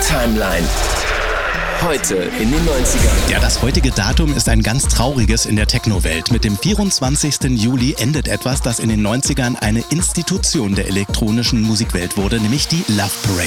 Timeline. Heute in den 90ern. Ja, das heutige Datum ist ein ganz trauriges in der Techno-Welt. Mit dem 24. Juli endet etwas, das in den 90ern eine Institution der elektronischen Musikwelt wurde, nämlich die Love Parade.